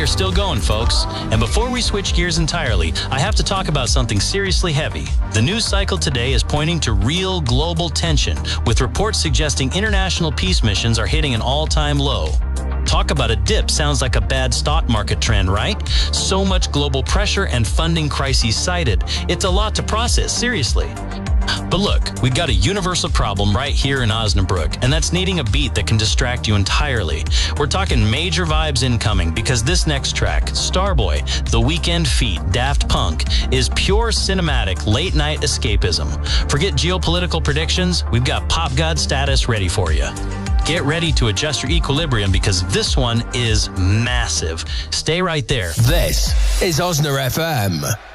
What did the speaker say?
still going, folks. And before we switch gears entirely, I have to talk about something seriously heavy. The news cycle today is pointing to real global tension, with reports suggesting international peace missions are hitting an all-time low. Talk about a dip sounds like a bad stock market trend, right? So much global pressure and funding crises cited. It's a lot to process, seriously. But look, we've got a universal problem right here in Osnabrück, and that's needing a beat that can distract you entirely. We're talking major vibes incoming, because this next track, Starboy, The Weekend feat. Daft Punk, is pure cinematic late-night escapism. Forget geopolitical predictions, we've got pop god status ready for you. Get ready to adjust your equilibrium, because this one is massive. Stay right there. This is Osna FM.